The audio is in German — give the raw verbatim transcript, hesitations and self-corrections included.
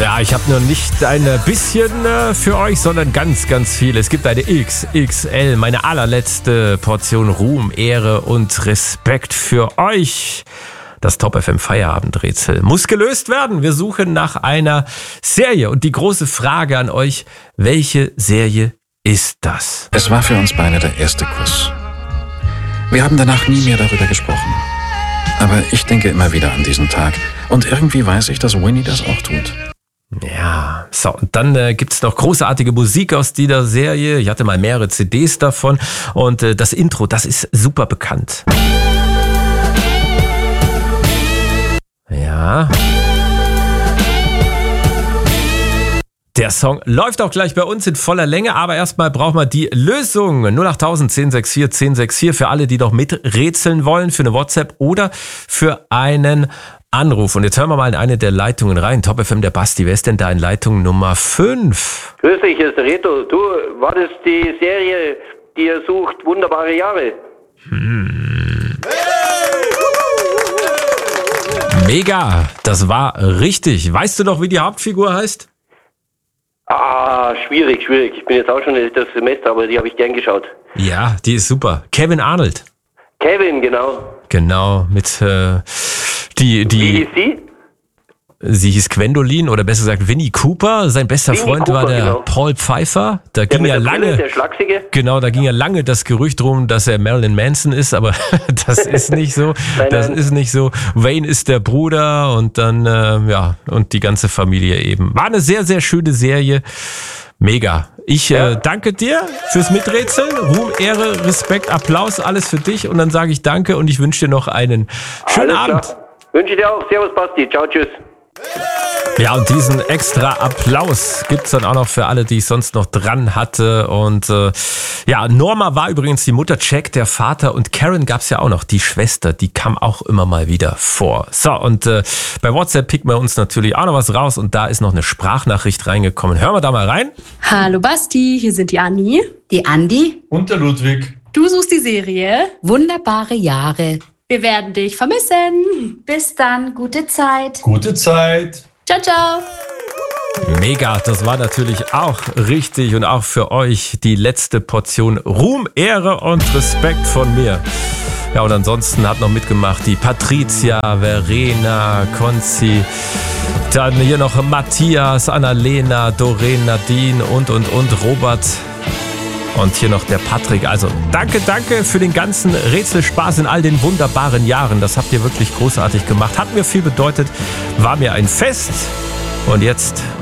Ja, ich habe nur nicht ein bisschen äh, für euch, sondern ganz, ganz viel. Es gibt eine X X L, meine allerletzte Portion Ruhm, Ehre und Respekt für euch. Das Top F M Feierabendrätsel muss gelöst werden. Wir suchen nach einer Serie. Und die große Frage an euch, welche Serie ist das? Es war für uns beide der erste Kuss. Wir haben danach nie mehr darüber gesprochen. Aber ich denke immer wieder an diesen Tag. Und irgendwie weiß ich, dass Winnie das auch tut. Ja, so, und dann äh, gibt's noch großartige Musik aus dieser Serie. Ich hatte mal mehrere C Ds davon. Und äh, das Intro, das ist super bekannt. Ja. Der Song läuft auch gleich bei uns in voller Länge, aber erstmal brauchen wir die Lösung. null acht null null eins null sechs vier eins null sechs vier für alle, die noch miträtseln wollen, für eine WhatsApp oder für einen Anruf. Und jetzt hören wir mal in eine der Leitungen rein. Top F M, der Basti. Wer ist denn da in Leitung Nummer fünf? Grüß dich, hier ist der Reto. Du, war das die Serie, die ihr sucht, Wunderbare Jahre? Hm. Mega, das war richtig. Weißt du noch, wie die Hauptfigur heißt? Ah, schwierig, schwierig. Ich bin jetzt auch schon das Semester, aber die habe ich gern geschaut. Ja, die ist super. Kevin Arnold. Kevin, genau. Genau, mit äh, die die. Wie hieß sie? Sie hieß Gwendolyn oder besser gesagt Winnie Cooper. Sein bester Winnie Freund Cooper, war der genau. Paul Pfeiffer. Da Der ging mit ja der lange. Brille, der Schlachsige. Genau, da ging ja lange das Gerücht rum, dass er Marilyn Manson ist, aber das ist nicht so. Nein, das nein. ist nicht so. Wayne ist der Bruder und dann äh, ja und die ganze Familie eben. War eine sehr sehr schöne Serie. Mega. Ich Ja. äh, danke dir fürs Miträtseln. Ruhm, Ehre, Respekt, Applaus, alles für dich. Und dann sage ich danke und ich wünsche dir noch einen schönen Alles Abend. klar. Wünsche dir auch. Servus, Basti. Ciao, tschüss. Ja, und diesen extra Applaus gibt's dann auch noch für alle, die ich sonst noch dran hatte. Und äh, ja, Norma war übrigens die Mutter, Jack der Vater und Karen gab's ja auch noch, die Schwester, die kam auch immer mal wieder vor. So, und äh, bei WhatsApp picken wir uns natürlich auch noch was raus und da ist noch eine Sprachnachricht reingekommen. Hören wir da mal rein. Hallo Basti, hier sind die Anni. Die Andi, Und der Ludwig. Du suchst die Serie. wunderbare Jahre. Wir werden dich vermissen. Bis dann, gute Zeit. Gute Zeit. Ciao, ciao. Mega, das war natürlich auch richtig und auch für euch die letzte Portion Ruhm, Ehre und Respekt von mir. Ja, und ansonsten hat noch mitgemacht die Patricia, Verena, Konzi, dann hier noch Matthias, Annalena, Doreen, Nadine und, und, und Robert. Und hier noch der Patrick. Also danke, danke für den ganzen Rätselspaß in all den wunderbaren Jahren. Das habt ihr wirklich großartig gemacht. Hat mir viel bedeutet, war mir ein Fest. Und jetzt